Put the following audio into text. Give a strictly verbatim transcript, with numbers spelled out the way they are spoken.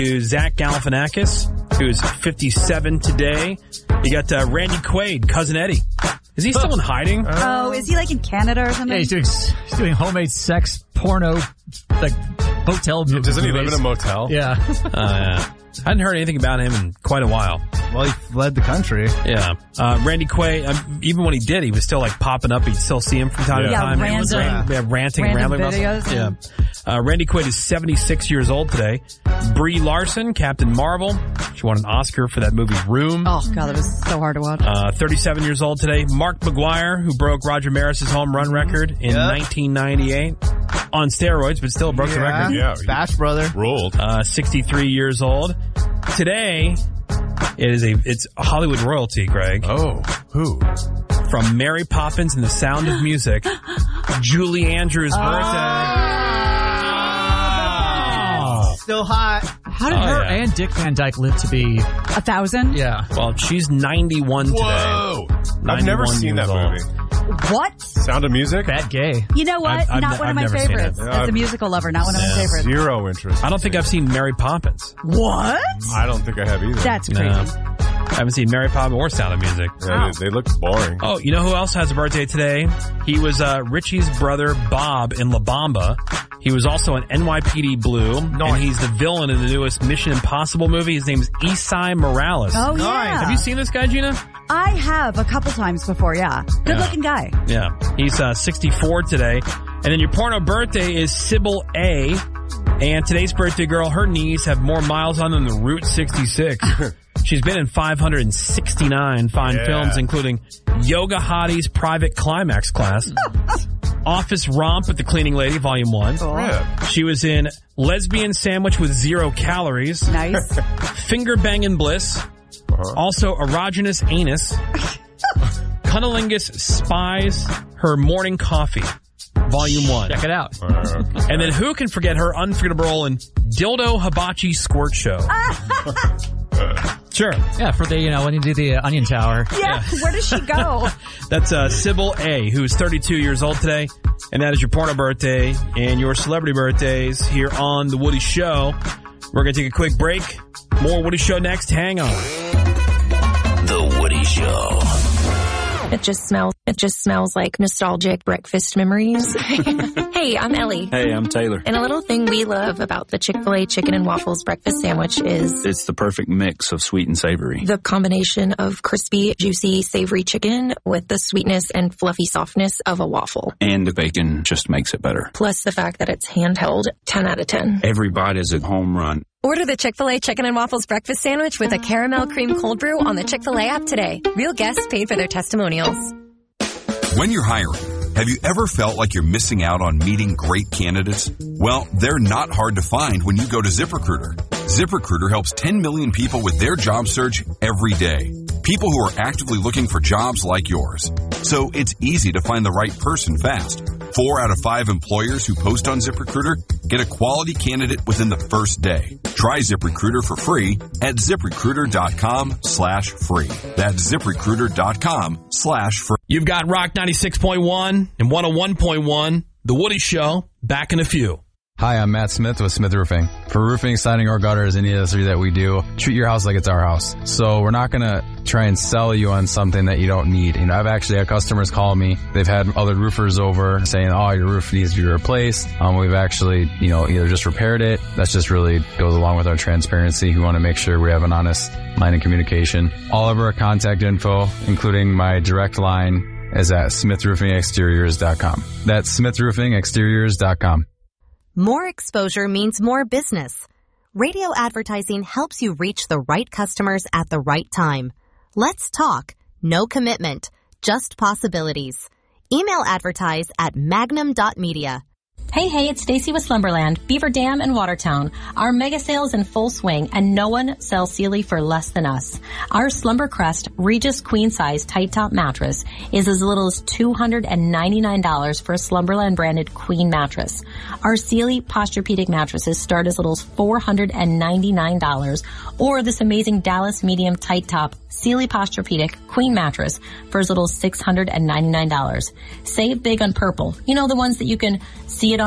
to Zach Galifianakis, who's fifty-seven today. You got uh, Randy Quaid, Cousin Eddie. Is he still in hiding? Uh, oh, is he like in Canada or something? Yeah, he's doing he's doing homemade sex porno, like hotel. Yeah, doesn't he live movies. in a motel? Yeah. uh, yeah. I hadn't heard anything about him in quite a while. Well, he fled the country. Yeah. Uh, Randy Quaid, um, even when he did, he was still like popping up. You'd still see him from time yeah. to time. Yeah, random, Ran, yeah, ranting and rambling. videos. Yeah. Uh, Randy Quaid is seventy-six years old today. Brie Larson, Captain Marvel. She won an Oscar for that movie Room. Oh, God, that was so hard to watch. Uh, thirty-seven years old today. Mark McGwire, who broke Roger Maris's home run record in yep. nineteen ninety-eight. On steroids, but still broke yeah. the record. Yeah. Bash brother. Rolled. Uh, sixty-three years old. Today, it is a, it's Hollywood royalty, Greg. Oh, who? From Mary Poppins and the Sound of Music, Julie Andrews' oh. birthday. Oh. Still hot. How did Oh, her yeah. and Dick Van Dyke live to be? A thousand? Yeah. Well, she's ninety-one today. Whoa. I've never seen that old. movie. What? Sound of Music? Bad gay. You know what? I've- I've not ne- one I've of my never seen favorites. it. As a musical lover, not one of my favorites. Zero interest. I don't think I've seen Mary Poppins. What? I don't think I have either. That's No. crazy. I haven't seen Mary Poppins or Sound of Music. Yeah, they, they look boring. Oh, you know who else has a birthday today? He was uh, Richie's brother, Bob, in La Bamba. He was also an N Y P D Blue, and he's the villain in the newest Mission Impossible movie. His name is Esai Morales. Oh, yeah. Have you seen this guy, Gina? I have a couple times before, yeah. Good Yeah. looking guy. Yeah. He's uh, sixty-four today. And then your porno birthday is Sybil A. And today's birthday girl, her knees have more miles on them than Route sixty-six. She's been in five hundred sixty-nine fine Yeah. films, including Yoga Hottie's Private Climax Class, Office Romp with the Cleaning Lady, Volume one. Yeah. She was in Lesbian Sandwich with Zero Calories, Nice. Finger Bangin' Bliss, Uh-huh. also Erogenous Anus, Cunnilingus Spies Her Morning Coffee, Volume one. Check it out. Uh, And then who can forget her unforgettable role in Dildo Hibachi Squirt Show? Sure. Yeah, for the, you know, when you do the uh, Onion Tower. Yeah, where does she go? That's uh, Sybil A., who's thirty-two years old today. And that is your porno birthday and your celebrity birthdays here on The Woody Show. We're going to take a quick break. More Woody Show next. Hang on. The Woody Show. It just smells, it just smells like nostalgic breakfast memories. Hey, I'm Ellie. Hey, I'm Taylor. And a little thing we love about the Chick-fil-A chicken and waffles breakfast sandwich is It's the perfect mix of sweet and savory. the combination of crispy, juicy, savory chicken with the sweetness and fluffy softness of a waffle. And the bacon just makes it better. Plus the fact that it's handheld, ten out of ten. Every bite is a home run. Order the Chick-fil-A Chicken and Waffles Breakfast Sandwich with a caramel cream cold brew on the Chick-fil-A app today. Real guests paid for their testimonials. When you're hiring, have you ever felt like you're missing out on meeting great candidates? Well, they're not hard to find when you go to ZipRecruiter. ZipRecruiter helps ten million people with their job search every day. People who are actively looking for jobs like yours. So it's easy to find the right person fast. Four out of five employers who post on ZipRecruiter get a quality candidate within the first day. Try ZipRecruiter for free at ZipRecruiter.com slash free. That's ZipRecruiter.com slash free. You've got Rock ninety-six point one and one oh one point one, The Woody Show, back in a few. Hi, I'm Matt Smith with Smith Roofing. For roofing, siding, or gutters, any of the three that we do, treat your house like it's our house. So we're not going to try and sell you on something that you don't need. You know, I've actually had customers call me. They've had other roofers over saying, oh, your roof needs to be replaced. Um, we've actually, you know, either just repaired it. That just really goes along with our transparency. We want to make sure we have an honest line of communication. All of our contact info, including my direct line, is at smith roofing exteriors dot com. That's smith roofing exteriors dot com. More exposure means more business. Radio advertising helps you reach the right customers at the right time. Let's talk. No commitment. Just possibilities. Email advertise at magnum dot media. Hey, hey, it's Stacy with Slumberland, Beaver Dam, and Watertown. Our mega sale is in full swing, and no one sells Sealy for less than us. Our Slumbercrest Regis Queen Size Tight Top Mattress is as little as two hundred ninety-nine dollars for a Slumberland branded Queen mattress. Our Sealy Posturepedic mattresses start as little as four hundred ninety-nine dollars, or this amazing Dallas Medium Tight Top Sealy Posturepedic Queen mattress for as little as six hundred ninety-nine dollars. Save big on purple. You know, the ones that you can see it